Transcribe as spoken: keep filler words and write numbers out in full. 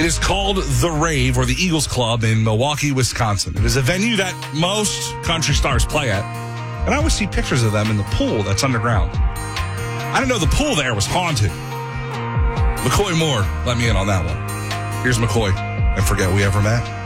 It is called The Rave, or the Eagles Club in Milwaukee, Wisconsin. It is a venue that most country stars play at, and I always see pictures of them in the pool that's underground. I didn't know the pool there was haunted. McCoy Moore let me in on that one. Here's McCoy, and Forget We Ever Met.